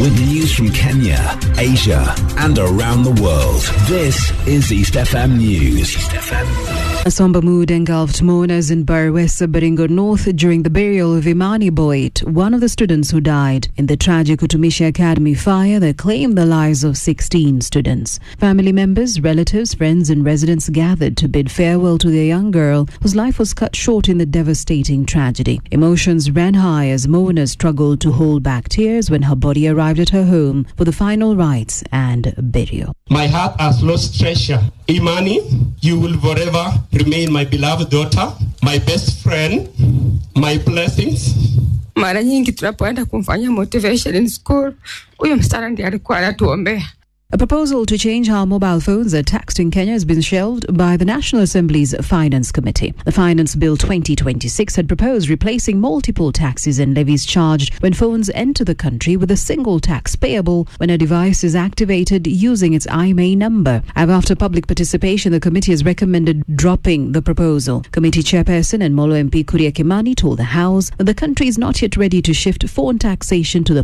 with news from Kenya, Asia, and around the world. This is East FM News. A somber mood engulfed mourners in Barwesa, Baringo North during the burial of Imani Boit, one of the students who died in the tragic Utumishi Academy fire that claimed the lives of 16 students. Family members, relatives, friends and residents gathered to bid farewell to their young girl whose life was cut short in the devastating tragedy. Emotions ran high as mourners struggled to hold back tears when her body arrived at her home for the final rites and burial. My heart has lost treasure. Imani, you will forever remain my beloved daughter, my best friend, my blessings. Mara nyingi tunapoenda kumfanyia motivation in school, huyo msichana ndiye alikuwa anatuombea. A proposal to change how mobile phones are taxed in Kenya has been shelved by the National Assembly's Finance Committee. The Finance Bill 2026 had proposed replacing multiple taxes and levies charged when phones enter the country with a single tax payable when a device is activated using its IMEI number. After public participation, the committee has recommended dropping the proposal. Committee chairperson and Molo MP Kuria Kimani told the House that the country is not yet ready to shift phone taxation to the